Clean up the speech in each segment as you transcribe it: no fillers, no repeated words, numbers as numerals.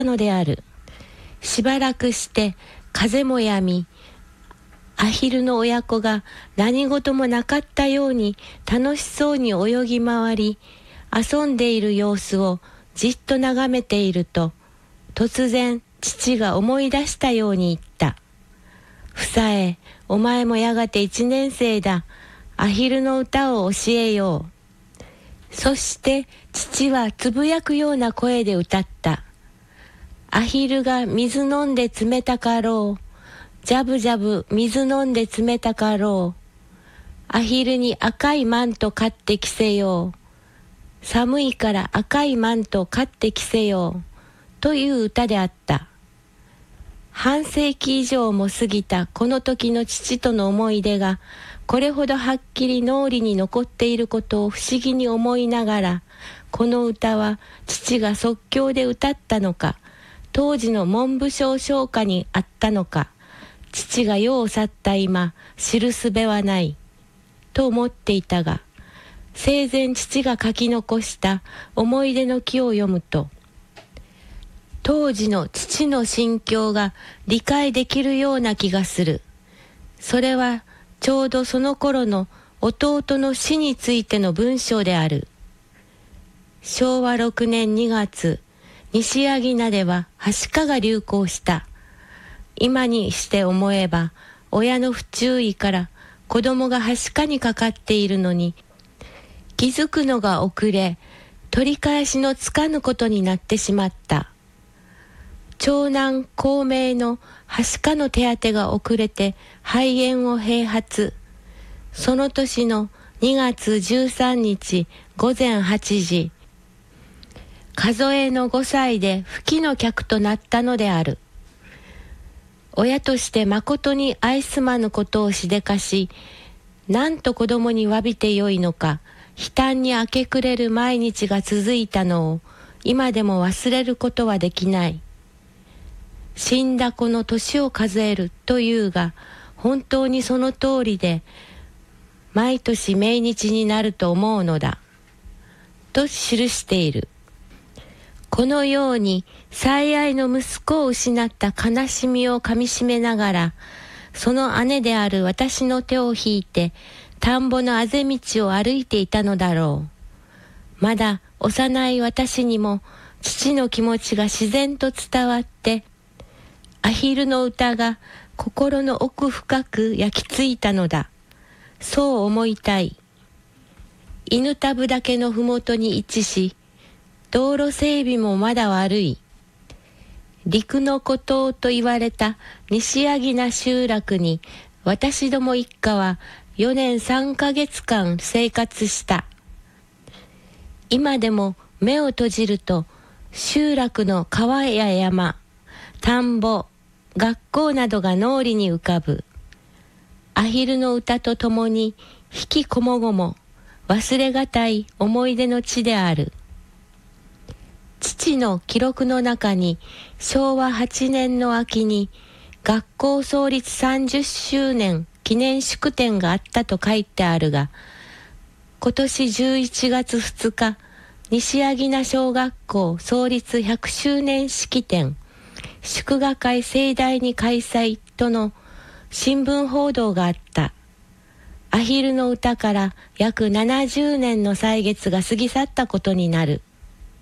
のである。しばらくして風もやみ、アヒルの親子が何事もなかったように楽しそうに泳ぎ回り、遊んでいる様子をじっと眺めていると、突然父が思い出したように言った。房江、お前もやがて1年生だ。アヒルの歌を教えよう。そして父はつぶやくような声で歌った。アヒルが水飲んで冷たかろう。ジャブジャブ水飲んで冷たかろう。アヒルに赤いマント買ってきせよう。寒いから赤いマント買ってきせよう。という歌であった。半世紀以上も過ぎたこの時の父との思い出が、これほどはっきり脳裏に残っていることを不思議に思いながら、この歌は父が即興で歌ったのか、当時の文部省唱歌にあったのか、父が世を去った今知るすべはないと思っていたが、生前父が書き残した思い出の記を読むと、当時の父の心境が理解できるような気がする。それはちょうどその頃の弟の死についての文章である。昭和6年2月、西柳名でははしかが流行した。今にして思えば、親の不注意から子供がはしかにかかっているのに、気づくのが遅れ、取り返しのつかぬことになってしまった。長男孔明のはしかの手当てが遅れて肺炎を併発。その年の2月13日午前8時、数えの5歳で不帰の客となったのである。親として誠に愛すまぬことをしでかし、なんと子供に詫びてよいのか、悲嘆に明け暮れる毎日が続いたのを今でも忘れることはできない。死んだ子の年を数えるというが、本当にその通りで、毎年命日になると思うのだ。と記している。このように最愛の息子を失った悲しみをかみしめながら、その姉である私の手を引いて、田んぼのあぜ道を歩いていたのだろう。まだ幼い私にも父の気持ちが自然と伝わって、アヒルの歌が心の奥深く焼き付いたのだ。そう思いたい。犬田部岳のふもとに位置し、道路整備もまだ悪い。陸の孤島と言われた西柳名集落に私ども一家は4年3ヶ月間生活した。今でも目を閉じると集落の川や山、田んぼ、学校などが脳裏に浮かぶ。アヒルの歌とともに引きこもごも忘れがたい思い出の地である。父の記録の中に昭和8年の秋に学校創立30周年記念祝典があったと書いてあるが、今年11月2日、西柳名小学校創立100周年式典、祝賀会盛大に開催との新聞報道があった。アヒルの歌から約70年の歳月が過ぎ去ったことになる。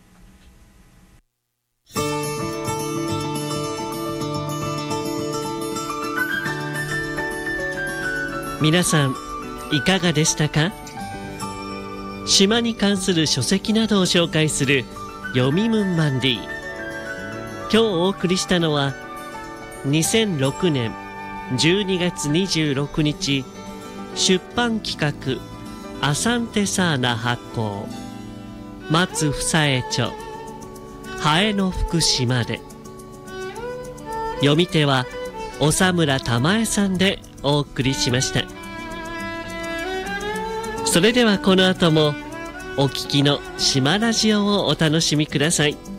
皆さんいかがでしたか？島に関する書籍などを紹介する読みムンマンディ。今日お送りしたのは2006年12月26日出版企画アサンテサーナ発行松房江著ハエの福島で、読み手は長村玉恵さんでお送りしました。それではこの後もお聞きの島ラジオをお楽しみください。